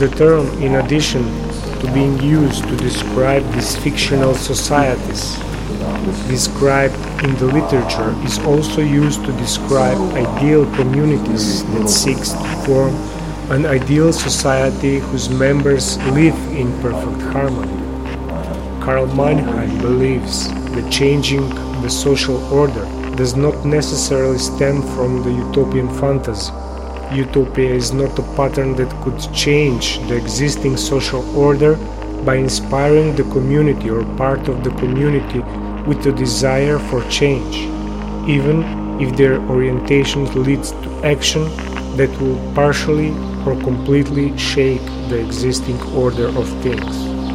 The term, in addition to being used to describe these fictional societies described in the literature, is also used to describe ideal communities that seeks to form an ideal society whose members live in perfect harmony. Karl Mannheim believes that changing the social order does not necessarily stem from the utopian fantasy. Utopia is not a pattern that could change the existing social order by inspiring the community or part of the community with a desire for change, even if their orientation leads to action that will partially or completely shake the existing order of things.